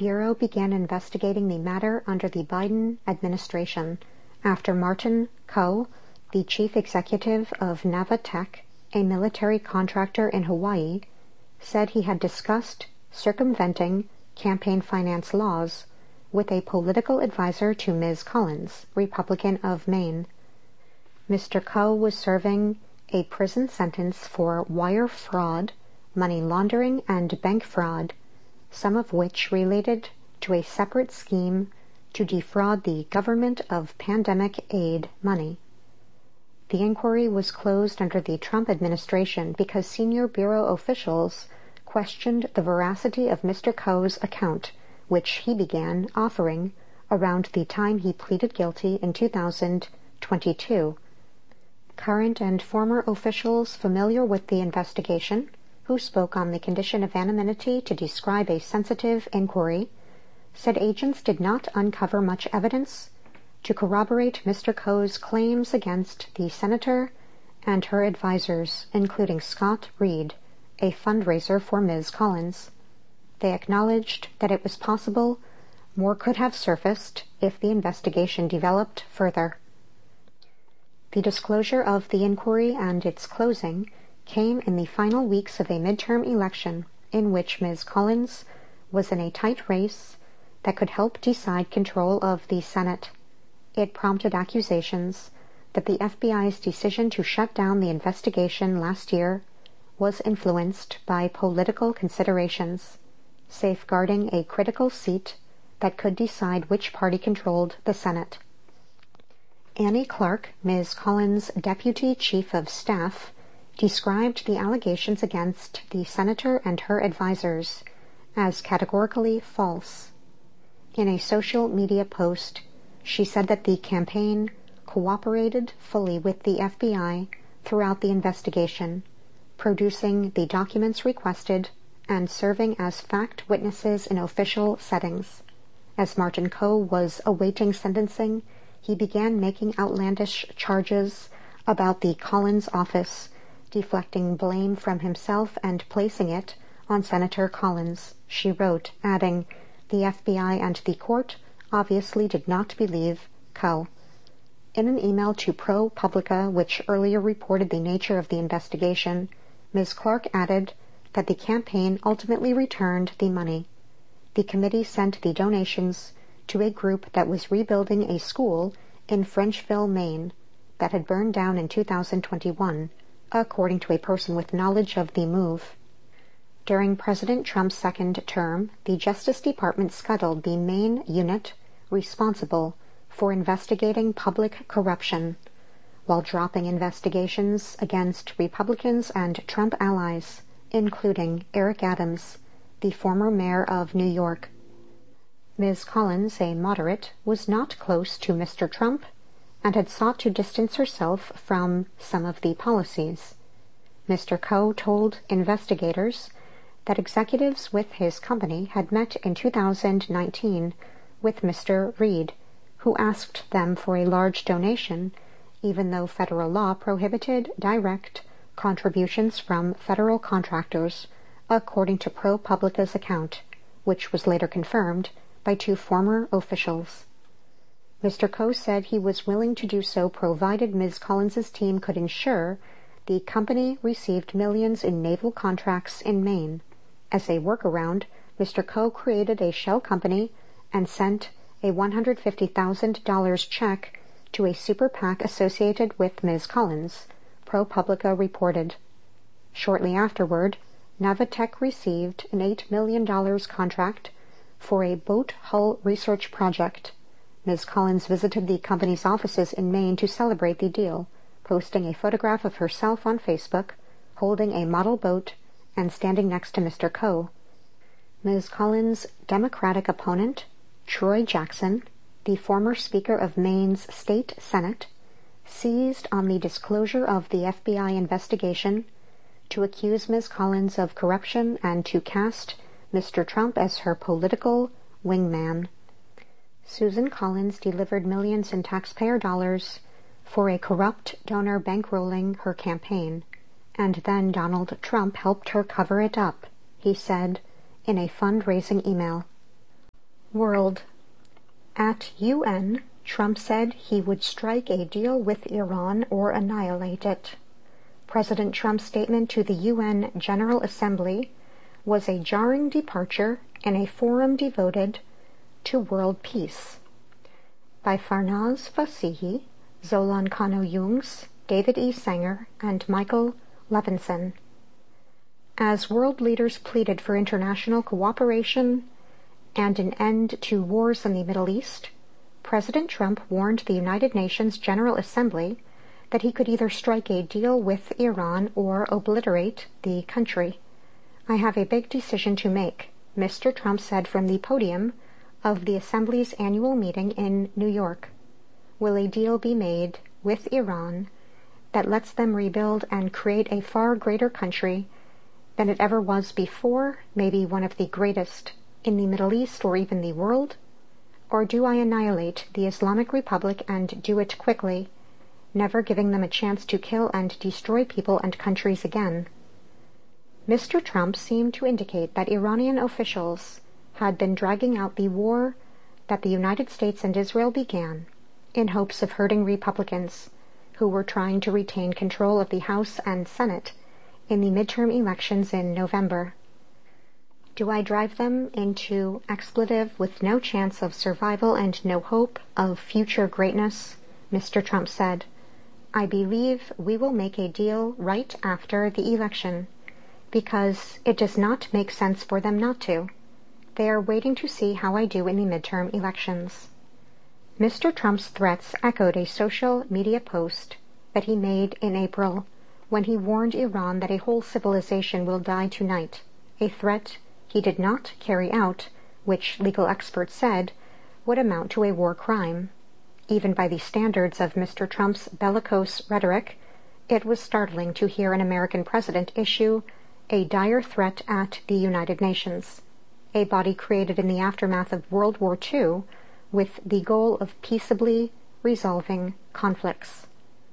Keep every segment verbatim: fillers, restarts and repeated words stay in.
Bureau began investigating the matter under the Biden administration after Martin Koh, the chief executive of Navatech, a military contractor in Hawaii, said he had discussed circumventing campaign finance laws with a political advisor to Miz Collins, Republican of Maine. Mister Koh was serving a prison sentence for wire fraud, money laundering, and bank fraud, some of which related to a separate scheme to defraud the government of pandemic aid money. The inquiry was closed under the Trump administration because senior Bureau officials questioned the veracity of Mister Koh's account, which he began offering around the time he pleaded guilty in two thousand twenty-two. Current and former officials familiar with the investigation, who spoke on the condition of anonymity to describe a sensitive inquiry, said agents did not uncover much evidence to corroborate Mister Koh's claims against the senator and her advisors, including Scott Reed, a fundraiser for Miz Collins. They acknowledged that it was possible more could have surfaced if the investigation developed further. The disclosure of the inquiry and its closing came in the final weeks of a midterm election in which Miz Collins was in a tight race that could help decide control of the Senate. It prompted accusations that the F B I's decision to shut down the investigation last year was influenced by political considerations, safeguarding a critical seat that could decide which party controlled the Senate. Annie Clark, Miz Collins' deputy chief of staff, described the allegations against the senator and her advisors as categorically false. In a social media post, she said that the campaign cooperated fully with the F B I throughout the investigation, producing the documents requested and serving as fact witnesses in official settings. As Martin Koh was awaiting sentencing, he began making outlandish charges about the Collins office, deflecting blame from himself and placing it on Senator Collins, she wrote, adding, "The F B I and the court obviously did not believe Koh." In an email to ProPublica, which earlier reported the nature of the investigation, Miz Clark added that the campaign ultimately returned the money. The committee sent the donations to a group that was rebuilding a school in Frenchville, Maine, that had burned down in two thousand twenty-one, according to a person with knowledge of the move. During President Trump's second term, the Justice Department scuttled the Maine unit responsible for investigating public corruption, while dropping investigations against Republicans and Trump allies, including Eric Adams, the former mayor of New York. Miz Collins, a moderate, was not close to Mister Trump and had sought to distance herself from some of the policies. Mister Koh told investigators that executives with his company had met in two thousand nineteen with Mister Reed, who asked them for a large donation, even though federal law prohibited direct contributions from federal contractors, according to ProPublica's account, which was later confirmed by two former officials. Mister Koh said he was willing to do so provided Miz Collins's team could ensure the company received millions in naval contracts in Maine. As a workaround, Mister Koh created a shell company and sent a one hundred fifty thousand dollars check to a super PAC associated with Miz Collins, ProPublica reported. Shortly afterward, Navatech received an eight million dollars contract for a boat hull research project. Miz Collins visited the company's offices in Maine to celebrate the deal, posting a photograph of herself on Facebook, holding a model boat, and standing next to Mister Koh. Miz Collins' Democratic opponent, Troy Jackson, the former Speaker of Maine's State Senate, seized on the disclosure of the F B I investigation to accuse Miz Collins of corruption and to cast Mister Trump as her political wingman. Susan Collins delivered millions in taxpayer dollars for a corrupt donor bankrolling her campaign, and then Donald Trump helped her cover it up, he said in a fundraising email. World. At U N, Trump said he would strike a deal with Iran or annihilate it. President Trump's statement to the U N General Assembly was a jarring departure in a forum devoted to world peace. By Farnaz Fasihi, Zolan Kano-Jungs, David E. Sanger, and Michael Levinson. As world leaders pleaded for international cooperation and an end to wars in the Middle East, President Trump warned the United Nations General Assembly that he could either strike a deal with Iran or obliterate the country. "I have a big decision to make," Mister Trump said from the podium of the Assembly's annual meeting in New York. Will a deal be made with Iran that lets them rebuild and create a far greater country than it ever was before, maybe one of the greatest in the Middle East or even the world? Or do I annihilate the Islamic Republic and do it quickly, never giving them a chance to kill and destroy people and countries again? Mister Trump seemed to indicate that Iranian officials had been dragging out the war that the United States and Israel began in hopes of hurting Republicans who were trying to retain control of the House and Senate in the midterm elections in November. Do I drive them into expletive with no chance of survival and no hope of future greatness? Mister Trump said. I believe we will make a deal right after the election, because it does not make sense for them not to. They are waiting to see how I do in the midterm elections. Mister Trump's threats echoed a social media post that he made in April when he warned Iran that a whole civilization will die tonight, a threat he did not carry out, which legal experts said would amount to a war crime. Even by the standards of Mister Trump's bellicose rhetoric, it was startling to hear an American president issue a dire threat at the United Nations, a body created in the aftermath of World War Two with the goal of peaceably resolving conflicts.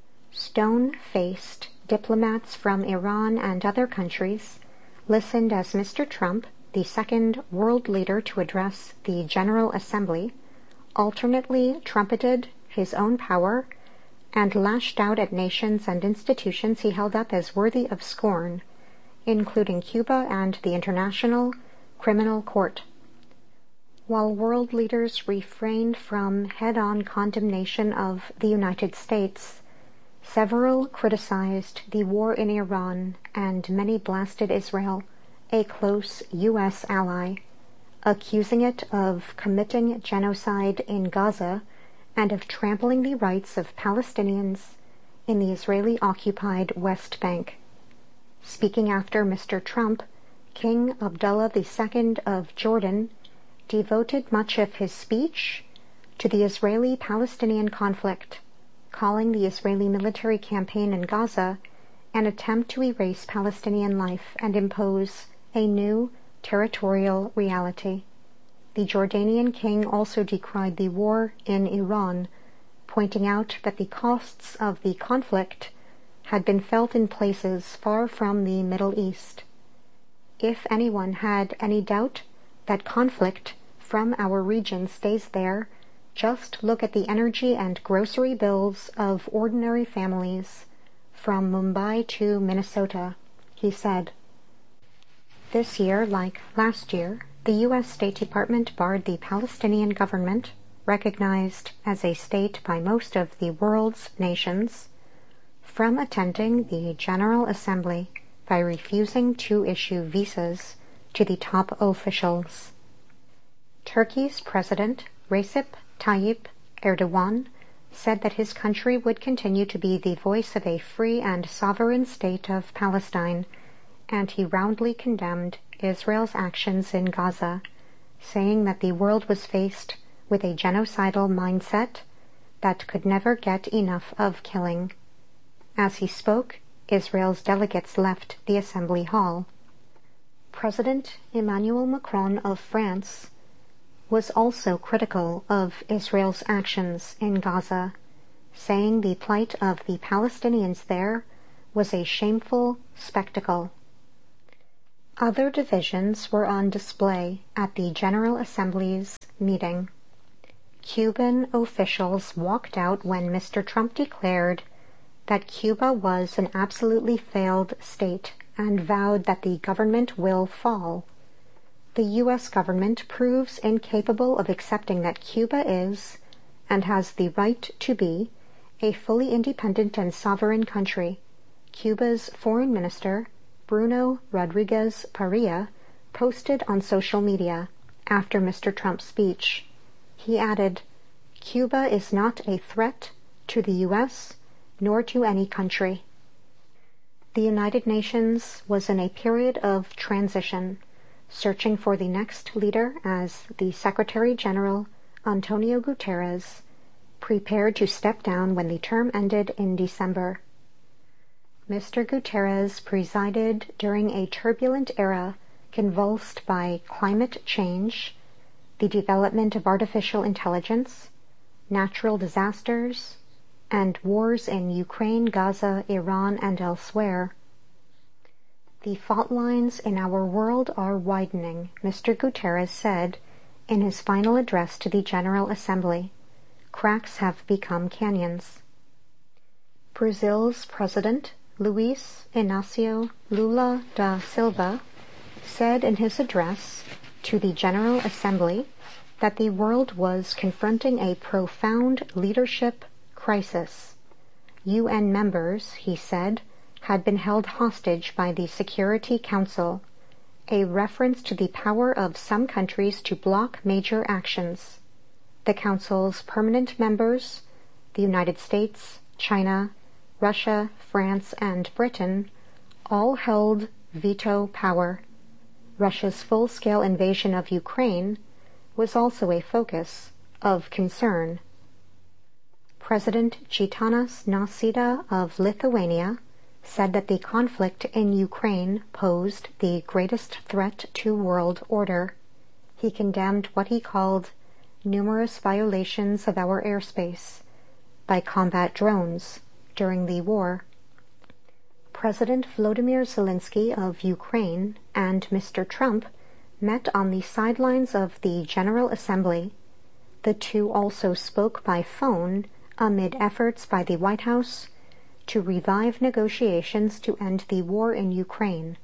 Stone-faced diplomats from Iran and other countries listened as Mister Trump, the second world leader to address the General Assembly, alternately trumpeted his own power and lashed out at nations and institutions he held up as worthy of scorn, including Cuba and the International Criminal Court. While world leaders refrained from head-on condemnation of the United States, several criticized the war in Iran and many blasted Israel, a close U S ally, accusing it of committing genocide in Gaza and of trampling the rights of Palestinians in the Israeli-occupied West Bank. Speaking after Mister Trump, King Abdullah the Second of Jordan devoted much of his speech to the Israeli-Palestinian conflict, calling the Israeli military campaign in Gaza an attempt to erase Palestinian life and impose a new territorial reality. The Jordanian king also decried the war in Iran, pointing out that the costs of the conflict had been felt in places far from the Middle East. If anyone had any doubt that conflict from our region stays there, just look at the energy and grocery bills of ordinary families from Mumbai to Minnesota, he said. This year, like last year, the U S State Department barred the Palestinian government, recognized as a state by most of the world's nations, from attending the General Assembly by refusing to issue visas to the top officials. Turkey's President Recep Tayyip Erdogan said that his country would continue to be the voice of a free and sovereign state of Palestine, and he roundly condemned Israel's actions in Gaza, saying that the world was faced with a genocidal mindset that could never get enough of killing. As he spoke, Israel's delegates left the assembly hall. President Emmanuel Macron of France was also critical of Israel's actions in Gaza, saying the plight of the Palestinians there was a shameful spectacle. Other divisions were on display at the General Assembly's meeting. Cuban officials walked out when Mister Trump declared that Cuba was an absolutely failed state and vowed that the government will fall. The U S government proves incapable of accepting that Cuba is, and has the right to be, a fully independent and sovereign country. Cuba's foreign minister, Bruno Rodriguez Parilla, posted on social media after Mister Trump's speech. He added, "Cuba is not a threat to the U S nor to any country." The United Nations was in a period of transition, searching for the next leader as the Secretary General, Antonio Guterres, prepared to step down when the term ended in December. Mister Guterres presided during a turbulent era convulsed by climate change, the development of artificial intelligence, natural disasters, and wars in Ukraine, Gaza, Iran, and elsewhere. "The fault lines in our world are widening," Mister Guterres said in his final address to the General Assembly. "Cracks have become canyons." Brazil's President, Luiz Inácio Lula da Silva, said in his address to the General Assembly that the world was confronting a profound leadership crisis. U N members, he said, had been held hostage by the Security Council, a reference to the power of some countries to block major actions. The Council's permanent members, the United States, China, Russia, France, and Britain, all held veto power. Russia's full-scale invasion of Ukraine was also a focus of concern. President Gitanas Nausėda of Lithuania said that the conflict in Ukraine posed the greatest threat to world order. He condemned what he called numerous violations of our airspace by combat drones during the war. President Volodymyr Zelensky of Ukraine and Mister Trump met on the sidelines of the General Assembly. The two also spoke by phone amid efforts by the White House to revive negotiations to end the war in Ukraine.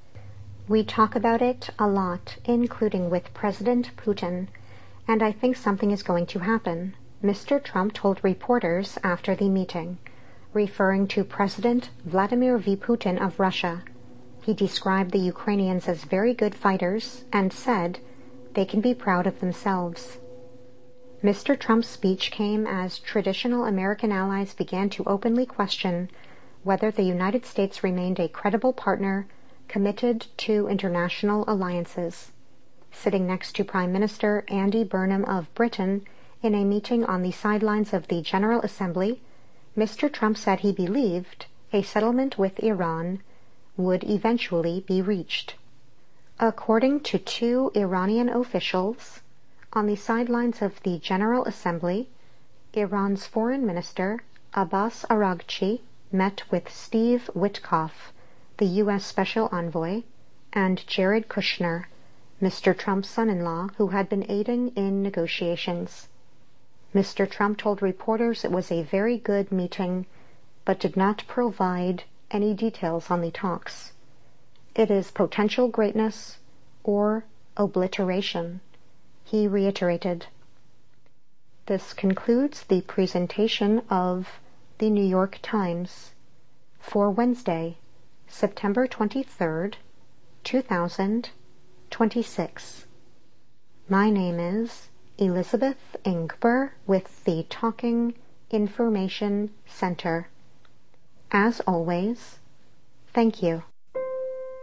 "We talk about it a lot, including with President Putin, and I think something is going to happen," Mister Trump told reporters after the meeting, referring to President Vladimir V. Putin of Russia. He described the Ukrainians as very good fighters and said they can be proud of themselves. Mister Trump's speech came as traditional American allies began to openly question whether the United States remained a credible partner committed to international alliances. Sitting next to Prime Minister Andy Burnham of Britain in a meeting on the sidelines of the General Assembly, Mister Trump said he believed a settlement with Iran would eventually be reached. According to two Iranian officials, on the sidelines of the General Assembly, Iran's Foreign Minister Abbas Araghchi met with Steve Witkoff, the U S Special Envoy, and Jared Kushner, Mister Trump's son-in-law, who had been aiding in negotiations. Mister Trump told reporters it was a very good meeting, but did not provide any details on the talks. "It is potential greatness or obliteration," he reiterated. This concludes the presentation of the New York Times for Wednesday, September twenty-third, two thousand twenty-six. My name is Elizabeth Ingber with the Talking Information Center. As always, thank you.